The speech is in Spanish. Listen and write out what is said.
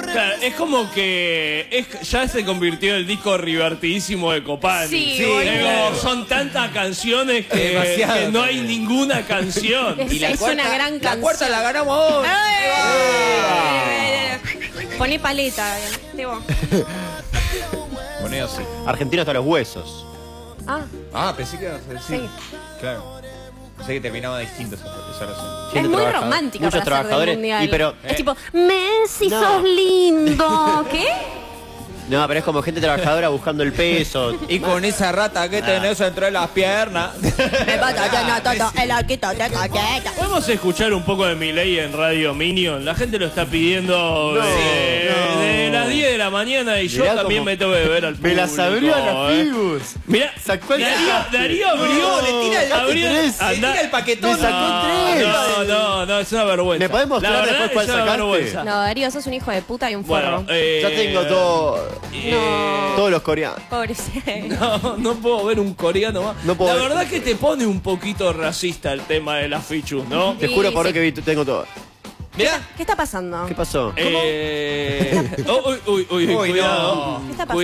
Claro, es como que ya se convirtió en el disco divertidísimo de Copani. Sí, Digo, son tantas canciones que no hay ninguna canción. Es una gran canción. La cuarta la ganamos hoy. Poné paleta. Poné así. Argentino hasta los huesos. Ah, pensé que ibas a decir. Sí. Claro. Pensé que terminaba distinto esa oración. Es muy romántica muchos para ser del trabajadores. mundial. Y pero, es tipo, Messi, No. sos lindo. ¿Qué? no, pero es como gente trabajadora buscando el peso. Y con esa rata que tenés entre las piernas. ¿Podemos escuchar un poco de Milei en Radio Minion? La gente lo está pidiendo de las 10 de la mañana y yo Mirá también cómo me tengo que ver al público. Me las abrió a las Figus. Mirá, Sacó el Darío abrió. le tira el abrió- le tira el paquetón. Me sacó tres. No, es una vergüenza. ¿Me podés mostrar La verdad después cuál es una sacaste? vergüenza. No, Darío, sos un hijo de puta y un forro. Bueno, Ya tengo todo. No. Todos los coreanos. Pobrecito. No puedo ver un coreano más. No puedo la ver. verdad que te pone un poquito racista el tema de las fichus, ¿no? Te juro por sí. Dios que tengo todo. Mirá. ¿Qué está pasando? ¿Qué pasó? Uy, Uy, cuidado. no. ¿Qué está pasando?